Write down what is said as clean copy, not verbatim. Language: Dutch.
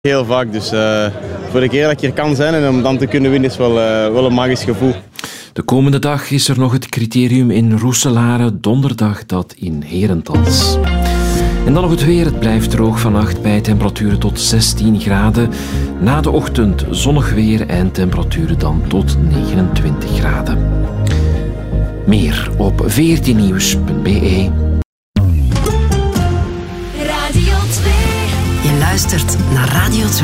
Heel vaak, dus voor de keer dat ik hier kan zijn en om dan te kunnen winnen is wel een magisch gevoel. De komende dag is er nog het criterium in Roeselare, donderdag dat in Herentals. En dan nog het weer. Het blijft droog vannacht bij temperaturen tot 16 graden. Na de ochtend zonnig weer en temperaturen dan tot 29 graden. Meer op 14nieuws.be. Radio 2. Je luistert naar Radio 2.